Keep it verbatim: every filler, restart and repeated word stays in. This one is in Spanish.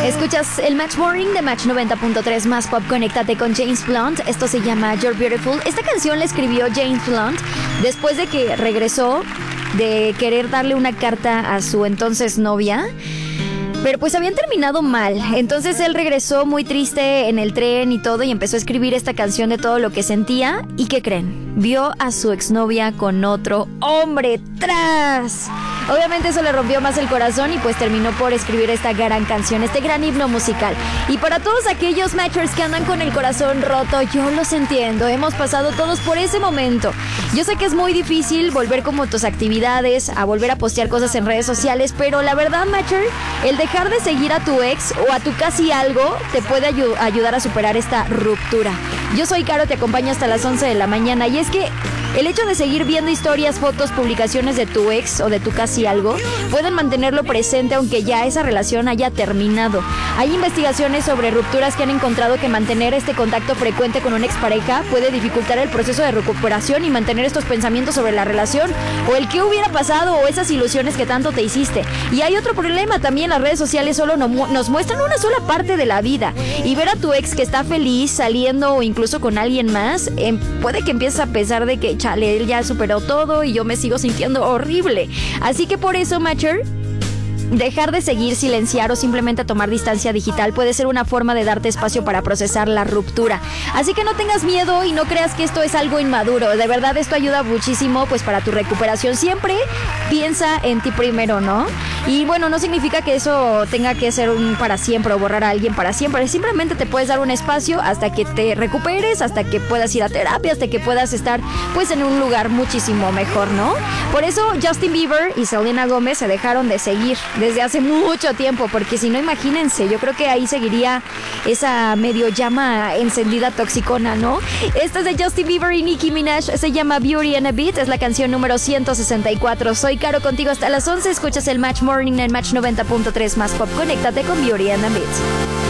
Escuchas el Match Morning de Match noventa punto tres más pop. Conéctate con James Blunt. Esto se llama You're Beautiful. Esta canción la escribió James Blunt después de que regresó de querer darle una carta a su entonces novia, pero pues habían terminado mal. Entonces él regresó muy triste en el tren y todo, y empezó a escribir esta canción de todo lo que sentía. ¿Y qué creen? Vio a su exnovia con otro hombre. ¡Tras! Obviamente eso le rompió más el corazón y pues terminó por escribir esta gran canción, este gran himno musical. Y para todos aquellos matchers que andan con el corazón roto, yo los entiendo. Hemos pasado todos por ese momento. Yo sé que es muy difícil volver como tus actividades, a volver a postear cosas en redes sociales, pero la verdad, matcher, el dejar de seguir a tu ex o a tu casi algo te puede ayu- ayudar a superar esta ruptura. Yo soy Caro, te acompaño hasta las once de la mañana, y es que el hecho de seguir viendo historias, fotos, publicaciones de tu ex o de tu casi algo pueden mantenerlo presente aunque ya esa relación haya terminado. Hay investigaciones sobre rupturas que han encontrado que mantener este contacto frecuente con una expareja puede dificultar el proceso de recuperación y mantener estos pensamientos sobre la relación o el qué hubiera pasado o esas ilusiones que tanto te hiciste. Y hay otro problema también: las redes sociales solo nos muestran una sola parte de la vida, y ver a tu ex que está feliz saliendo o incluso con alguien más, eh, puede que empieces a pensar de que chale, él ya superó todo y yo me sigo sintiendo horrible. Así que por eso, matcher, dejar de seguir, silenciar o simplemente tomar distancia digital puede ser una forma de darte espacio para procesar la ruptura. Así que no tengas miedo y no creas que esto es algo inmaduro. De verdad, esto ayuda muchísimo pues para tu recuperación. Siempre piensa en ti primero, ¿no? Y bueno, no significa que eso tenga que ser un para siempre o borrar a alguien para siempre. Simplemente te puedes dar un espacio hasta que te recuperes, hasta que puedas ir a terapia, hasta que puedas estar pues en un lugar muchísimo mejor, ¿no? Por eso Justin Bieber y Selena Gomez se dejaron de seguir desde hace mucho tiempo, porque si no, imagínense, yo creo que ahí seguiría esa medio llama encendida toxicona, ¿no? Esta es de Justin Bieber y Nicki Minaj, se llama Beauty and a Beat, es la canción número ciento sesenta y cuatro. Soy Caro, contigo hasta las once, escuchas el Match Morning en Match noventa punto tres más pop. Conéctate con Beauty and a Beat.